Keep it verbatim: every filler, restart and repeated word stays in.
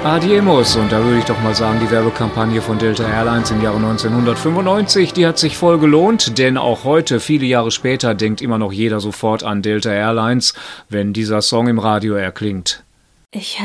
Adiemos, und da würde ich doch mal sagen, die Werbekampagne von Delta Airlines im Jahre neunzehnhundertfünfundneunzig, die hat sich voll gelohnt, denn auch heute, viele Jahre später, denkt immer noch jeder sofort an Delta Airlines, wenn dieser Song im Radio erklingt. Ich